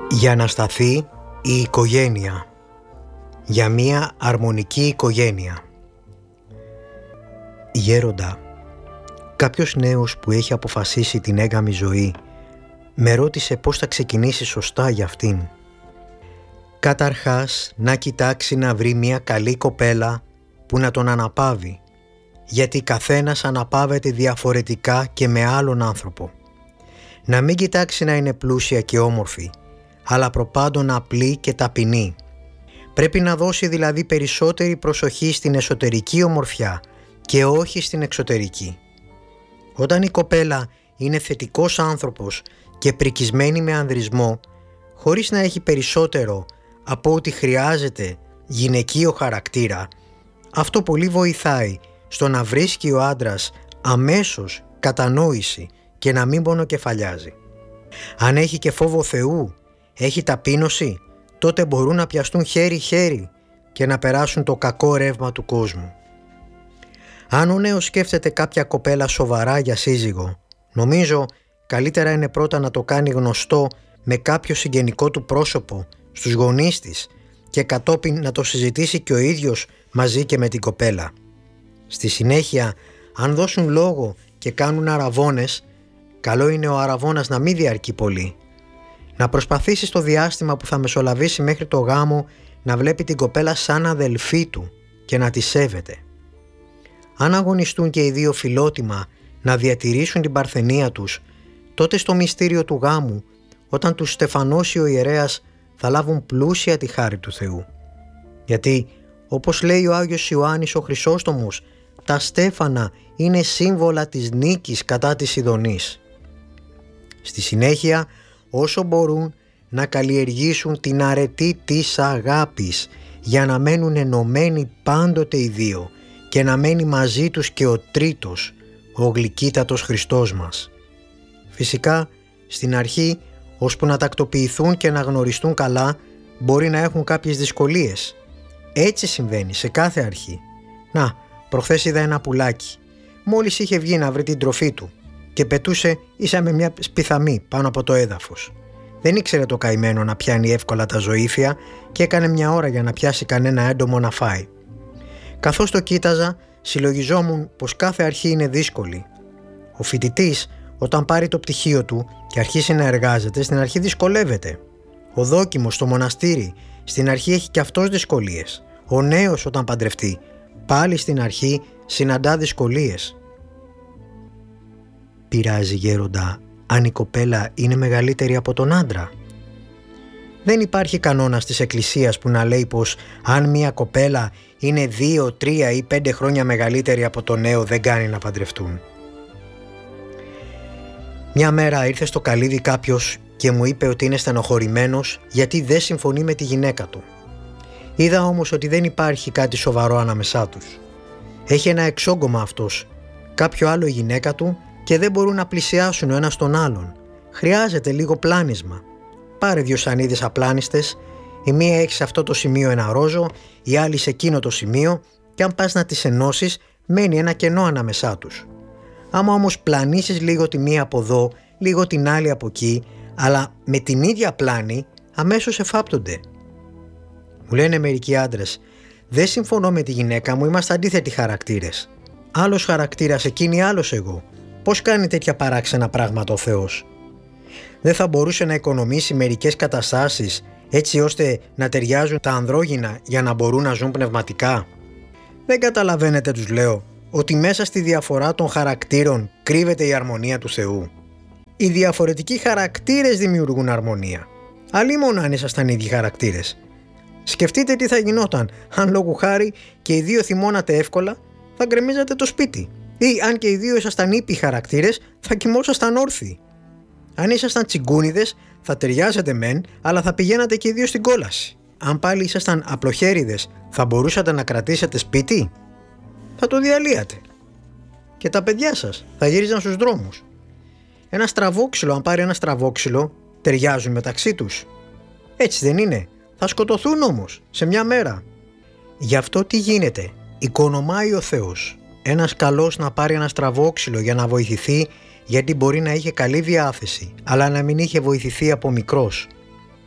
Για να σταθεί η οικογένεια, για μια αρμονική οικογένεια. Γέροντα, κάποιος νέος που έχει αποφασίσει την έγαμη ζωή με ρώτησε πώς θα ξεκινήσει σωστά για αυτήν. Καταρχάς να κοιτάξει να βρει μια καλή κοπέλα που να τον αναπαύει, γιατί καθένας αναπαύεται διαφορετικά και με άλλον άνθρωπο. Να μην κοιτάξει να είναι πλούσια και όμορφη, αλλά προπάντων απλή και ταπεινή. Πρέπει να δώσει δηλαδή περισσότερη προσοχή στην εσωτερική ομορφιά και όχι στην εξωτερική. Όταν η κοπέλα είναι θετικός άνθρωπος και πρικισμένη με ανδρισμό, χωρίς να έχει περισσότερο από ό,τι χρειάζεται γυναικείο χαρακτήρα, αυτό πολύ βοηθάει στο να βρίσκει ο άντρας αμέσως κατανόηση και να μην πονοκεφαλιάζει. Αν έχει και φόβο Θεού, έχει ταπείνωση, τότε μπορούν να πιαστούν χέρι-χέρι και να περάσουν το κακό ρεύμα του κόσμου. Αν ο νέος σκέφτεται κάποια κοπέλα σοβαρά για σύζυγο, νομίζω καλύτερα είναι πρώτα να το κάνει γνωστό με κάποιο συγγενικό του πρόσωπο στους γονείς της και κατόπιν να το συζητήσει και ο ίδιος μαζί και με την κοπέλα. Στη συνέχεια, αν δώσουν λόγο και κάνουν αραβώνες, καλό είναι ο αραβώνας να μην διαρκεί πολύ. Να προσπαθήσει στο διάστημα που θα μεσολαβήσει μέχρι το γάμο να βλέπει την κοπέλα σαν αδελφή του και να τη σέβεται. Αν αγωνιστούν και οι δύο φιλότιμα να διατηρήσουν την παρθενία τους, τότε στο μυστήριο του γάμου, όταν τους στεφανώσει ο ιερέας, θα λάβουν πλούσια τη χάρη του Θεού. Γιατί, όπως λέει ο Άγιος Ιωάννης ο Χρυσόστομος, τα στέφανα είναι σύμβολα της νίκης κατά της ειδονής. Στη συνέχεια, όσο μπορούν να καλλιεργήσουν την αρετή της αγάπης για να μένουν ενωμένοι πάντοτε οι δύο και να μένει μαζί τους και ο τρίτος, ο γλυκύτατος Χριστός μας. Φυσικά, στην αρχή, ώσπου να τακτοποιηθούν και να γνωριστούν καλά, μπορεί να έχουν κάποιες δυσκολίες. Έτσι συμβαίνει σε κάθε αρχή. Να, προχθές είδα ένα πουλάκι. Μόλις είχε βγει να βρει την τροφή του και πετούσε ίσα με μια σπιθαμή πάνω από το έδαφος. Δεν ήξερε το καημένο να πιάνει εύκολα τα ζωήφια και έκανε μια ώρα για να πιάσει κανένα έντομο να φάει. Καθώς το κοίταζα, συλλογιζόμουν πως κάθε αρχή είναι δύσκολη. Ο φοιτητής, όταν πάρει το πτυχίο του και αρχίσει να εργάζεται, στην αρχή δυσκολεύεται. Ο δόκιμος στο μοναστήρι, στην αρχή έχει και αυτός δυσκολίες. Ο νέος όταν παντρευτεί, πάλι στην αρχή συναντά δυσκολίες. Πειράζει, γέροντα, αν η κοπέλα είναι μεγαλύτερη από τον άντρα? Δεν υπάρχει κανόνας της Εκκλησίας που να λέει πως αν μια κοπέλα είναι 2, 3 ή 5 χρόνια μεγαλύτερη από τον νέο δεν κάνει να παντρευτούν. Μια μέρα ήρθε στο καλύδι κάποιος και μου είπε ότι είναι στενοχωρημένος γιατί δεν συμφωνεί με τη γυναίκα του. Είδα όμως ότι δεν υπάρχει κάτι σοβαρό ανάμεσά τους. Έχει ένα εξόγκωμα αυτός, κάποιο άλλο η γυναίκα του και δεν μπορούν να πλησιάσουν ο ένας τον άλλον. Χρειάζεται λίγο πλάνισμα. Πάρε 2 σανίδες απλάνιστες, η μία έχει σε αυτό το σημείο ένα ρόζο, η άλλη σε εκείνο το σημείο και αν πας να τις ενώσεις μένει ένα κενό ανάμεσά τους. Άμα όμως πλανήσεις λίγο τη μία από εδώ, λίγο την άλλη από εκεί, αλλά με την ίδια πλάνη, αμέσως εφάπτονται. Μου λένε μερικοί άντρες, δεν συμφωνώ με τη γυναίκα μου, είμαστε αντίθετοι χαρακτήρες. Άλλος χαρακτήρας εκείνη, άλλος εγώ. Πώς κάνει τέτοια παράξενα πράγματα ο Θεός? Δεν θα μπορούσε να οικονομήσει μερικές καταστάσεις έτσι ώστε να ταιριάζουν τα ανδρόγυνα για να μπορούν να ζουν πνευματικά? Δεν καταλαβαίνετε, τους λέω, ότι μέσα στη διαφορά των χαρακτήρων κρύβεται η αρμονία του Θεού. Οι διαφορετικοί χαρακτήρες δημιουργούν αρμονία. Αλλήμον αν ήσασταν ίδιοι χαρακτήρες. Σκεφτείτε τι θα γινόταν αν λόγου χάρη και οι δύο θυμώνατε εύκολα, θα γκρεμίζατε το σπίτι. Ή αν και οι δύο ήσασταν ήπιοι χαρακτήρες, θα κοιμόσασταν όρθιοι. Αν ήσασταν τσιγκούνιδες, θα ταιριάζατε μεν, αλλά θα πηγαίνατε και οι δύο στην κόλαση. Αν πάλι ήσασταν απλοχέριδες, θα μπορούσατε να κρατήσετε σπίτι? Θα το διαλύατε. Και τα παιδιά σας θα γύριζαν στους δρόμους. Ένα στραβόξυλο, αν πάρει ένα στραβόξυλο, ταιριάζουν μεταξύ τους? Έτσι δεν είναι? Θα σκοτωθούν όμως σε μια μέρα. Γι' αυτό τι γίνεται? Οικονομάει ο Θεός. Ένας καλός να πάρει ένα στραβόξυλο για να βοηθηθεί, γιατί μπορεί να είχε καλή διάθεση, αλλά να μην είχε βοηθηθεί από μικρός.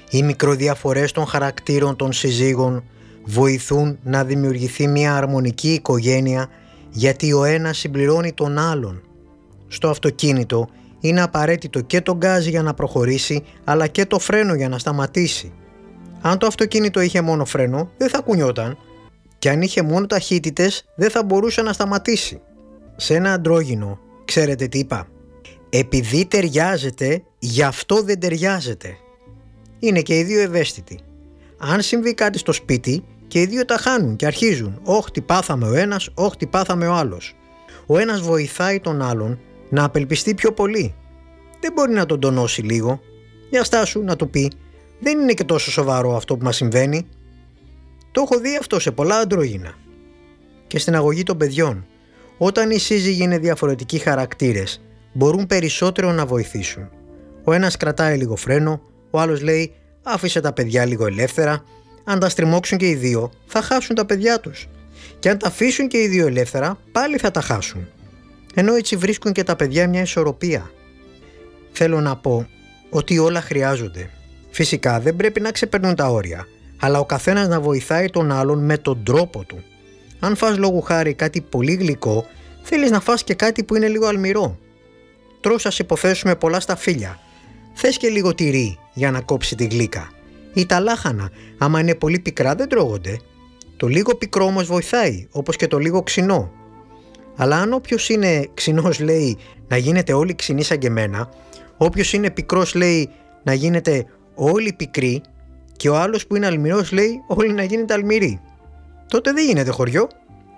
Οι μικροδιαφορές των χαρακτήρων των συζύγων βοηθούν να δημιουργηθεί μια αρμονική οικογένεια, γιατί ο ένας συμπληρώνει τον άλλον. Στο αυτοκίνητο είναι απαραίτητο και το γκάζι για να προχωρήσει, αλλά και το φρένο για να σταματήσει. Αν το αυτοκίνητο είχε μόνο φρένο, δεν θα κουνιόταν, και αν είχε μόνο ταχύτητες, δεν θα μπορούσε να σταματήσει. Σε ένα αντρόγυνο, ξέρετε τι είπα? Επειδή ταιριάζεται, γι' αυτό δεν ταιριάζεται. Είναι και οι δύο ευαίσθητοι. Αν συμβεί κάτι στο σπίτι, και οι δύο τα χάνουν και αρχίζουν. «Όχ, τι πάθαμε ο ένας, όχ, τι πάθαμε ο άλλος». Ο ένας βοηθάει τον άλλον να απελπιστεί πιο πολύ. Δεν μπορεί να τον τονώσει λίγο. Για στάσου να του πει: «Δεν είναι και τόσο σοβαρό αυτό που μας συμβαίνει». Το έχω δει αυτό σε πολλά αντρόγυνα. Και στην αγωγή των παιδιών, όταν οι σύζυγοι είναι διαφορετικοί χαρακτήρες, μπορούν περισσότερο να βοηθήσουν. Ο ένας κρατάει λίγο φρένο, ο άλλος λέει: «Άφησε τα παιδιά λίγο ελεύθερα». Αν τα στριμώξουν και οι δύο, θα χάσουν τα παιδιά τους. Και αν τα αφήσουν και οι δύο ελεύθερα, πάλι θα τα χάσουν. Ενώ έτσι βρίσκουν και τα παιδιά μια ισορροπία. Θέλω να πω ότι όλα χρειάζονται. Φυσικά δεν πρέπει να ξεπερνούν τα όρια, αλλά ο καθένας να βοηθάει τον άλλον με τον τρόπο του. Αν φας λόγου χάρη κάτι πολύ γλυκό, θέλεις να φας και κάτι που είναι λίγο αλμυρό. Τρως, ας υποθέσουμε, πολλά σταφύλια. Θες και λίγο τυρί για να κόψει τη γλύκα. Ή τα λάχανα, άμα είναι πολύ πικρά, δεν τρώγονται. Το λίγο πικρό όμως βοηθάει, όπως και το λίγο ξινό. Αλλά αν όποιος είναι ξινός λέει να γίνετε όλοι ξινοί σαν και εμένα, όποιος είναι πικρός λέει να γίνετε όλοι πικροί, και ο άλλος που είναι αλμυρός λέει όλοι να γίνετε αλμυροί, τότε δεν γίνεται χωριό.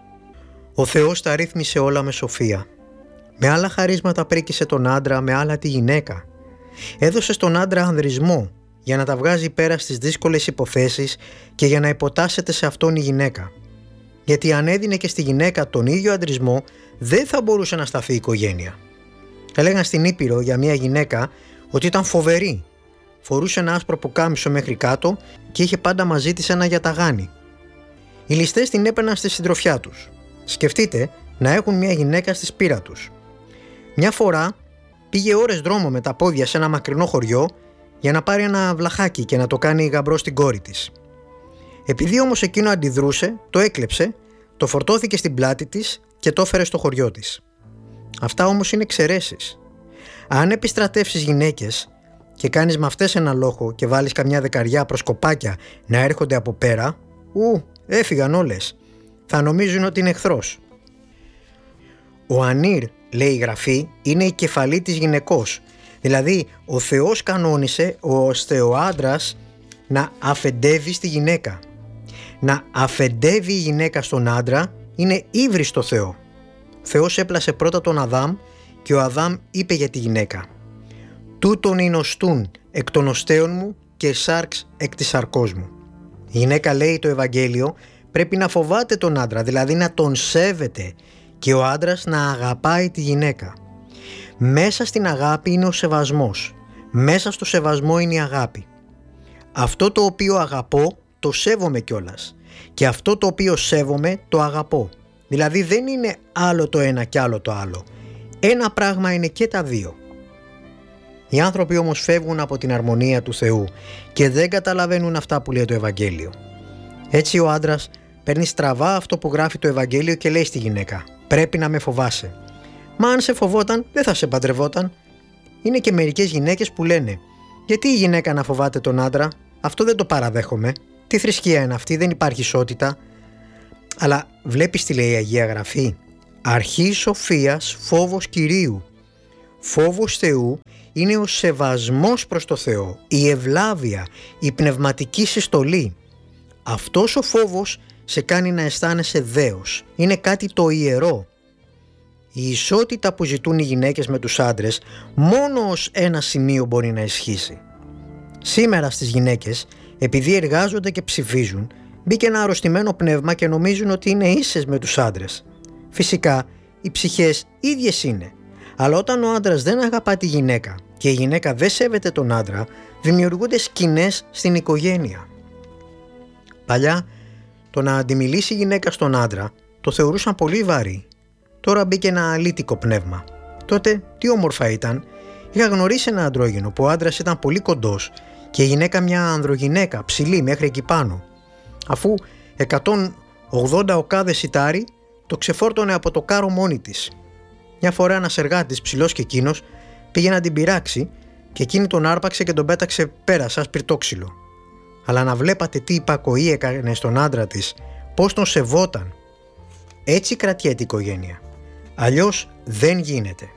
Ο Θεός τα ρύθμισε όλα με σοφία. Με άλλα χαρίσματα πρίκησε τον άντρα, με άλλα τη γυναίκα. Έδωσε στον άντρα ανδρισμό, για να τα βγάζει πέρα στις δύσκολες υποθέσεις και για να υποτάσσεται σε αυτόν η γυναίκα. Γιατί αν έδινε και στη γυναίκα τον ίδιο αντρισμό, δεν θα μπορούσε να σταθεί η οικογένεια. Έλεγαν στην Ήπειρο για μια γυναίκα ότι ήταν φοβερή. Φορούσε ένα άσπρο πουκάμισο μέχρι κάτω και είχε πάντα μαζί της ένα γιαταγάνι. Οι ληστές την έπαιρναν στη συντροφιά τους. Σκεφτείτε να έχουν μια γυναίκα στη σπήρα τους. Μια φορά πήγε ώρες δρόμο με τα πόδια σε ένα μακρινό χωριό για να πάρει ένα βλαχάκι και να το κάνει γαμπρό στην κόρη της. Επειδή όμως εκείνο αντιδρούσε, το έκλεψε, το φορτώθηκε στην πλάτη της και το έφερε στο χωριό της. Αυτά όμως είναι εξαιρέσεις. Αν επιστρατεύσεις γυναίκες και κάνεις με αυτές ένα λόχο και βάλεις καμιά δεκαριά προσκοπάκια να έρχονται από πέρα, έφυγαν όλες. Θα νομίζουν ότι είναι εχθρός. Ο Ανήρ, λέει η Γραφή, είναι η κεφαλή της γυναικός. Δηλαδή, ο Θεός κανόνισε ώστε ο άντρας να αφεντεύει στη γυναίκα. Να αφεντεύει η γυναίκα στον άντρα είναι ύβρις στο Θεό. Ο Θεός έπλασε πρώτα τον Αδάμ και ο Αδάμ είπε για τη γυναίκα: «Τούτον είναι οστούν εκ των οστέων μου και σάρξ εκ της σαρκός μου». Η γυναίκα, λέει το Ευαγγέλιο, πρέπει να φοβάται τον άντρα, δηλαδή να τον σέβεται, και ο άντρας να αγαπάει τη γυναίκα. Μέσα στην αγάπη είναι ο σεβασμός. Μέσα στο σεβασμό είναι η αγάπη. Αυτό το οποίο αγαπώ το σέβομαι κιόλας. Και αυτό το οποίο σέβομαι το αγαπώ. Δηλαδή δεν είναι άλλο το ένα και άλλο το άλλο. Ένα πράγμα είναι και τα δύο. Οι άνθρωποι όμως φεύγουν από την αρμονία του Θεού και δεν καταλαβαίνουν αυτά που λέει το Ευαγγέλιο. Έτσι ο άντρας παίρνει στραβά αυτό που γράφει το Ευαγγέλιο και λέει στη γυναίκα: «Πρέπει να με φοβάσαι». Μα αν σε φοβόταν δεν θα σε παντρευόταν. Είναι και μερικές γυναίκες που λένε: «Γιατί η γυναίκα να φοβάται τον άντρα? Αυτό δεν το παραδέχομαι. Τι θρησκεία είναι αυτή? Δεν υπάρχει ισότητα». Αλλά βλέπεις τι λέει η Αγία Γραφή? Αρχή σοφίας φόβος Κυρίου. Φόβος Θεού είναι ο σεβασμός προς το Θεό, η ευλάβεια, η πνευματική συστολή. Αυτός ο φόβος σε κάνει να αισθάνεσαι δέος. Είναι κάτι το ιερό. Η ισότητα που ζητούν οι γυναίκες με τους άντρες μόνο ως ένα σημείο μπορεί να ισχύσει. Σήμερα στις γυναίκες, επειδή εργάζονται και ψηφίζουν, μπήκε ένα αρρωστημένο πνεύμα και νομίζουν ότι είναι ίσες με τους άντρες. Φυσικά, οι ψυχές ίδιες είναι. Αλλά όταν ο άντρας δεν αγαπά τη γυναίκα και η γυναίκα δεν σέβεται τον άντρα, δημιουργούνται σκηνές στην οικογένεια. Παλιά, το να αντιμιλήσει η γυναίκα στον άντρα το θεωρούσαν πολύ βαρύ. Τώρα μπήκε ένα αλήτικο πνεύμα. Τότε τι όμορφα ήταν. Είχα γνωρίσει ένα αντρόγυνο που ο άντρας ήταν πολύ κοντός και η γυναίκα μια ανδρογυναίκα ψηλή μέχρι εκεί πάνω, αφού 180 οκάδες σιτάρι το ξεφόρτωνε από το κάρο μόνη της. Μια φορά ένας εργάτης, ψηλός και εκείνος, πήγε να την πειράξει και εκείνη τον άρπαξε και τον πέταξε πέρα σαν σπιρτόξυλο. Αλλά να βλέπατε τι υπακοή έκανε στον άντρα της, πώς τον σεβόταν. Έτσι κρατιέται η οικογένεια. Αλλιώς δεν γίνεται.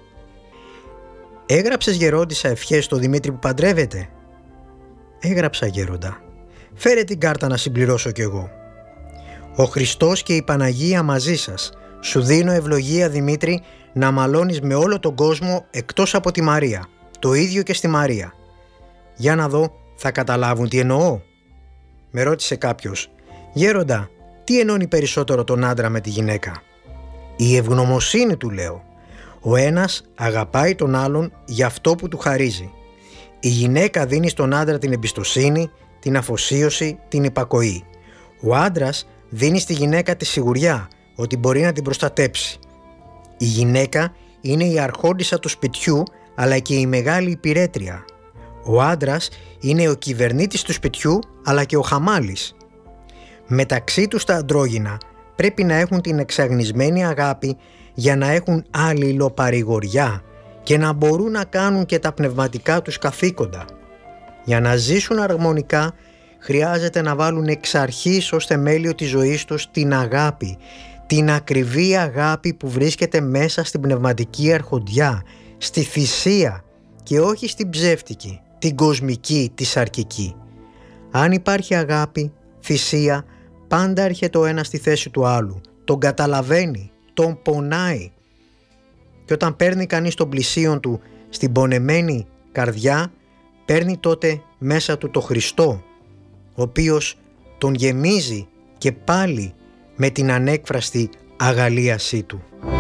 Έγραψες, γερόντισσα, ευχές στο Δημήτρη που παντρεύεται? Έγραψα, γέροντα. Φέρε την κάρτα να συμπληρώσω κι εγώ. Ο Χριστός και η Παναγία μαζί σας. Σου δίνω ευλογία, Δημήτρη, να μαλώνεις με όλο τον κόσμο εκτός από τη Μαρία. Το ίδιο και στη Μαρία. Για να δω, θα καταλάβουν τι εννοώ. Με ρώτησε κάποιος. Γέροντα, τι ενώνει περισσότερο τον άντρα με τη γυναίκα? Η ευγνωμοσύνη, του λέω. Ο ένας αγαπάει τον άλλον για αυτό που του χαρίζει. Η γυναίκα δίνει στον άντρα την εμπιστοσύνη, την αφοσίωση, την υπακοή. Ο άντρας δίνει στη γυναίκα τη σιγουριά ότι μπορεί να την προστατέψει. Η γυναίκα είναι η αρχόντισσα του σπιτιού, αλλά και η μεγάλη υπηρέτρια. Ο άντρας είναι ο κυβερνήτης του σπιτιού, αλλά και ο χαμάλης. Μεταξύ τους τα αντρόγυνα πρέπει να έχουν την εξαγνισμένη αγάπη για να έχουν αλληλοπαρηγοριά και να μπορούν να κάνουν και τα πνευματικά τους καθήκοντα. Για να ζήσουν αρμονικά χρειάζεται να βάλουν εξ αρχής ως θεμέλιο της ζωής τους την αγάπη, την ακριβή αγάπη που βρίσκεται μέσα στην πνευματική αρχοντιά, στη θυσία και όχι στην ψεύτικη, την κοσμική, τη σαρκική. Αν υπάρχει αγάπη, θυσία, πάντα έρχεται ο ένας στη θέση του άλλου, τον καταλαβαίνει, τον πονάει. Και όταν παίρνει κανείς τον πλησίον του στην πονεμένη καρδιά, παίρνει τότε μέσα του το Χριστό, ο οποίος τον γεμίζει και πάλι με την ανέκφραστη αγαλίασή του.